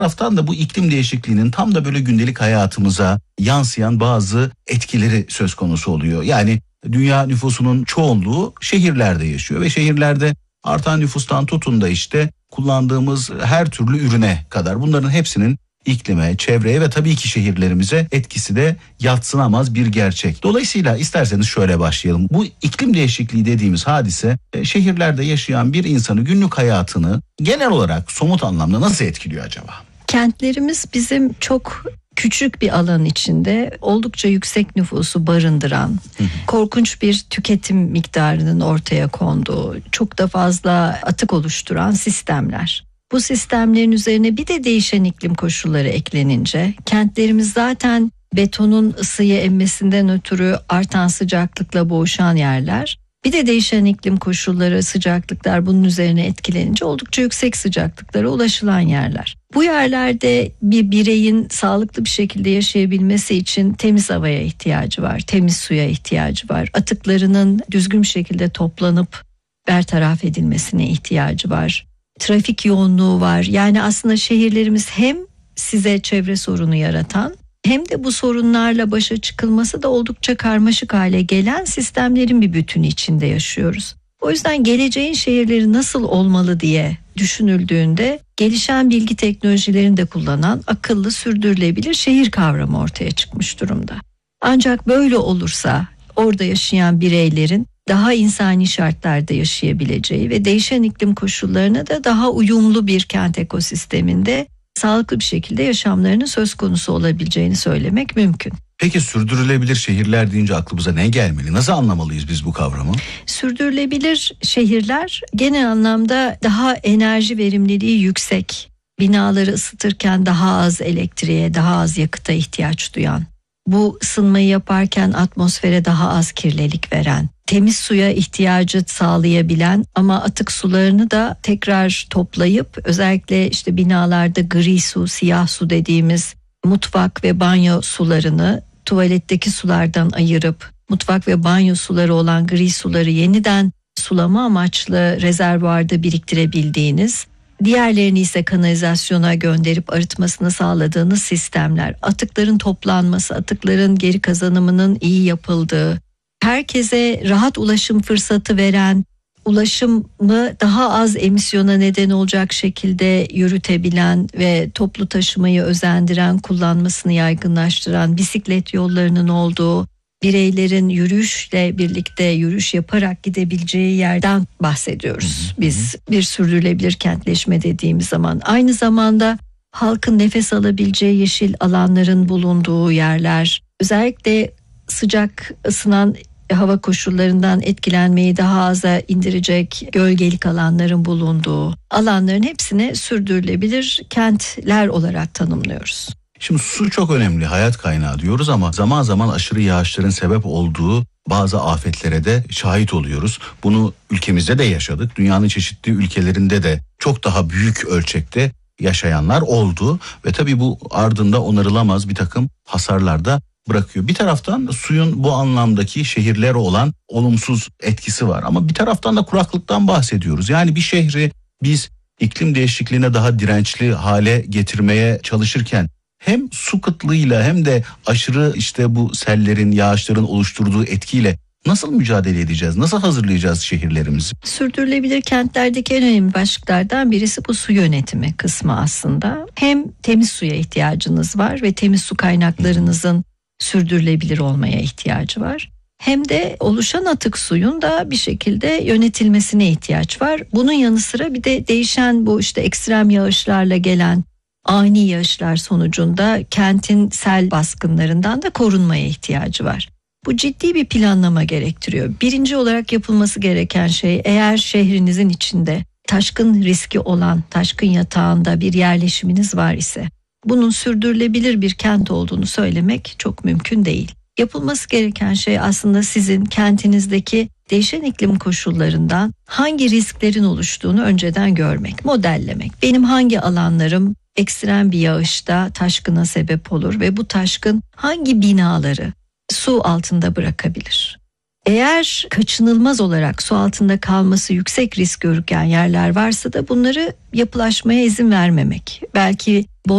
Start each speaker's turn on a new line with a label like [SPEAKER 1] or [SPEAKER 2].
[SPEAKER 1] taraftan da bu iklim değişikliğinin tam da böyle gündelik hayatımıza yansıyan bazı etkileri söz konusu oluyor. Yani dünya nüfusunun çoğunluğu şehirlerde yaşıyor ve şehirlerde artan nüfustan tutun da işte kullandığımız her türlü ürüne kadar bunların hepsinin iklime, çevreye ve tabii ki şehirlerimize etkisi de yadsınamaz bir gerçek. Dolayısıyla isterseniz şöyle başlayalım. Bu iklim değişikliği dediğimiz hadise şehirlerde yaşayan bir insanı, günlük hayatını genel olarak somut anlamda nasıl etkiliyor acaba?
[SPEAKER 2] Kentlerimiz bizim çok küçük bir alan içinde oldukça yüksek nüfusu barındıran, korkunç bir tüketim miktarının ortaya konduğu, çok da fazla atık oluşturan sistemler. Bu sistemlerin üzerine bir de değişen iklim koşulları eklenince kentlerimiz zaten betonun ısıyı emmesinden ötürü artan sıcaklıkla boğuşan yerler. Bir de değişen iklim koşulları, sıcaklıklar bunun üzerine etkilenince oldukça yüksek sıcaklıklara ulaşılan yerler. Bu yerlerde bir bireyin sağlıklı bir şekilde yaşayabilmesi için temiz havaya ihtiyacı var, temiz suya ihtiyacı var. Atıklarının düzgün bir şekilde toplanıp bertaraf edilmesine ihtiyacı var. Trafik yoğunluğu var. Yani aslında şehirlerimiz hem size çevre sorunu yaratan hem de bu sorunlarla başa çıkılması da oldukça karmaşık hale gelen sistemlerin bir bütünü içinde yaşıyoruz. O yüzden geleceğin şehirleri nasıl olmalı diye düşünüldüğünde gelişen bilgi teknolojilerini de kullanan akıllı sürdürülebilir şehir kavramı ortaya çıkmış durumda. Ancak böyle olursa orada yaşayan bireylerin daha insani şartlarda yaşayabileceği ve değişen iklim koşullarına da daha uyumlu bir kent ekosisteminde sağlıklı bir şekilde yaşamlarının söz konusu olabileceğini söylemek mümkün.
[SPEAKER 1] Peki sürdürülebilir şehirler deyince aklımıza ne gelmeli? Nasıl anlamalıyız biz bu kavramı?
[SPEAKER 2] Sürdürülebilir şehirler genel anlamda daha enerji verimliliği yüksek, binaları ısıtırken daha az elektriğe, daha az yakıta ihtiyaç duyan, bu ısınmayı yaparken atmosfere daha az kirlilik veren, temiz suya ihtiyacı sağlayabilen ama atık sularını da tekrar toplayıp özellikle işte binalarda gri su, siyah su dediğimiz mutfak ve banyo sularını tuvaletteki sulardan ayırıp mutfak ve banyo suları olan gri suları yeniden sulama amaçlı rezervuarda biriktirebildiğiniz, diğerlerini ise kanalizasyona gönderip arıtmasını sağladığınız sistemler, atıkların toplanması, atıkların geri kazanımının iyi yapıldığı, herkese rahat ulaşım fırsatı veren, ulaşımı daha az emisyona neden olacak şekilde yürütebilen ve toplu taşımayı özendiren, kullanmasını yaygınlaştıran bisiklet yollarının olduğu, bireylerin yürüyüşle birlikte yürüyüş yaparak gidebileceği yerden bahsediyoruz. Biz bir sürdürülebilir kentleşme dediğimiz zaman aynı zamanda halkın nefes alabileceği yeşil alanların bulunduğu yerler, özellikle sıcak ısınan hava koşullarından etkilenmeyi daha aza indirecek gölgelik alanların bulunduğu alanların hepsine sürdürülebilir kentler olarak tanımlıyoruz.
[SPEAKER 1] Şimdi su çok önemli, hayat kaynağı diyoruz ama zaman zaman aşırı yağışların sebep olduğu bazı afetlere de şahit oluyoruz. Bunu ülkemizde de yaşadık. Dünyanın çeşitli ülkelerinde de çok daha büyük ölçekte yaşayanlar oldu ve tabii bu ardında onarılamaz bir takım hasarlar da bırakıyor. Bir taraftan suyun bu anlamdaki şehirlere olan olumsuz etkisi var ama bir taraftan da kuraklıktan bahsediyoruz. Yani bir şehri biz iklim değişikliğine daha dirençli hale getirmeye çalışırken hem su kıtlığıyla hem de aşırı işte bu sellerin, yağışların oluşturduğu etkiyle nasıl mücadele edeceğiz? Nasıl hazırlayacağız şehirlerimizi?
[SPEAKER 2] Sürdürülebilir kentlerdeki en önemli başlıklardan birisi bu su yönetimi kısmı aslında. Hem temiz suya ihtiyacınız var ve temiz su kaynaklarınızın sürdürülebilir olmaya ihtiyacı var. Hem de oluşan atık suyun da bir şekilde yönetilmesine ihtiyaç var. Bunun yanı sıra bir de değişen bu işte ekstrem yağışlarla gelen ani yağışlar sonucunda kentin sel baskınlarından da korunmaya ihtiyacı var. Bu ciddi bir planlama gerektiriyor. Birinci olarak yapılması gereken şey, eğer şehrinizin içinde taşkın riski olan, taşkın yatağında bir yerleşiminiz var ise bunun sürdürülebilir bir kent olduğunu söylemek çok mümkün değil. Yapılması gereken şey aslında sizin kentinizdeki değişen iklim koşullarından hangi risklerin oluştuğunu önceden görmek, modellemek. Benim hangi alanlarım ekstrem bir yağışta taşkına sebep olur ve bu taşkın hangi binaları su altında bırakabilir? Eğer kaçınılmaz olarak su altında kalması yüksek risk görüken yerler varsa da bunları yapılaşmaya izin vermemek. Belki